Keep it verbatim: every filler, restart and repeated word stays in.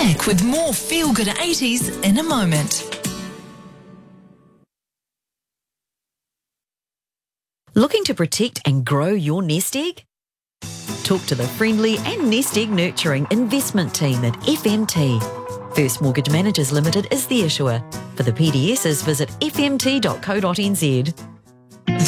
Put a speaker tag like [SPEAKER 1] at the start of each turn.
[SPEAKER 1] Back with more Feel Good eighties in a moment.
[SPEAKER 2] Looking to protect and grow your nest egg? Talk to the friendly and nest egg nurturing investment team at F M T. First Mortgage Managers Limited is the issuer. For the P D Ss, visit f m t dot co dot n z.